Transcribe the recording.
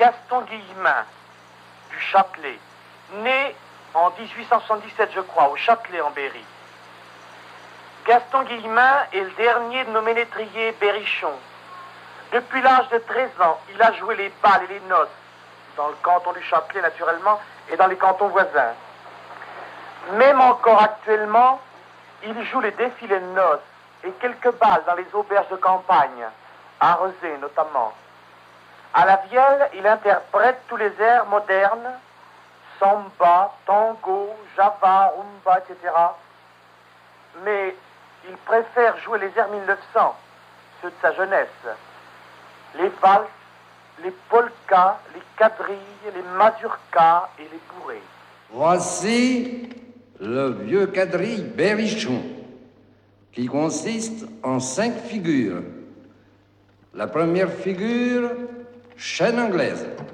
Gaston Guillemin du Châtelet, né en 1877, je crois, au Châtelet en Berry. Gaston Guillemin est le dernier de nos ménétriers berrichons. Depuis l'âge de 13 ans, il a joué les bals et les noces, dans le canton du Châtelet naturellement, et dans les cantons voisins. Même encore actuellement, il joue les défilés de noces et quelques bals dans les auberges de campagne, à Rezé notamment. À la vielle, il interprète tous les airs modernes, samba, tango, java, rumba, etc. Mais il préfère jouer les airs 1900, ceux de sa jeunesse. Les valses, les polkas, les quadrilles, les mazurkas et les bourrées. Voici le vieux quadrille berrichon, qui consiste en 5 figures. La première figure, chaîne anglaise.